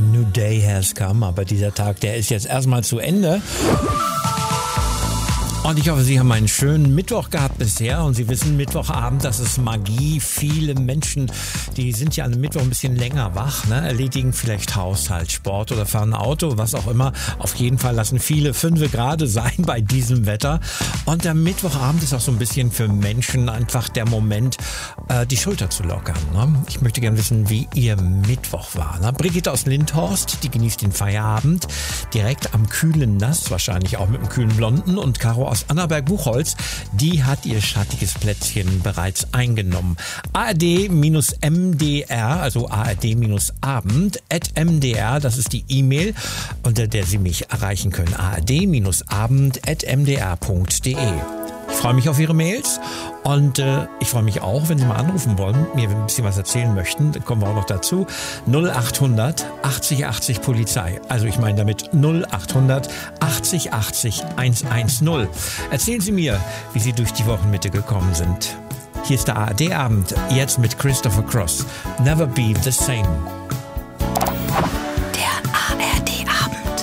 new day has come, aber dieser Tag, der ist jetzt erstmal zu Ende. Und ich hoffe, Sie haben einen schönen Mittwoch gehabt bisher und Sie wissen, Mittwochabend, das ist Magie. Viele Menschen, die sind ja an einem Mittwoch ein bisschen länger wach, ne? Erledigen vielleicht Haushalt, Sport oder fahren ein Auto, was auch immer. Auf jeden Fall lassen viele 5 Grad sein bei diesem Wetter. Und der Mittwochabend ist auch so ein bisschen für Menschen einfach der Moment, die Schulter zu lockern. Ne? Ich möchte gerne wissen, wie Ihr Mittwoch war. Ne? Brigitte aus Lindhorst, die genießt den Feierabend direkt am kühlen Nass, wahrscheinlich auch mit einem kühlen Blonden, und Caro aus Annaberg-Buchholz, die hat ihr schattiges Plätzchen bereits eingenommen. ARD-MDR, also ARD-Abend @MDR, das ist die E-Mail, unter der Sie mich erreichen können. ARD-Abend@MDR.de. Ich freue mich auf Ihre Mails und ich freue mich auch, wenn Sie mal anrufen wollen, mir ein bisschen was erzählen möchten, dann kommen wir auch noch dazu. 0800 80 80 Polizei. Also ich meine damit 0800 80 80 110. Erzählen Sie mir, wie Sie durch die Wochenmitte gekommen sind. Hier ist der ARD-Abend, jetzt mit Christopher Cross. Never be the same.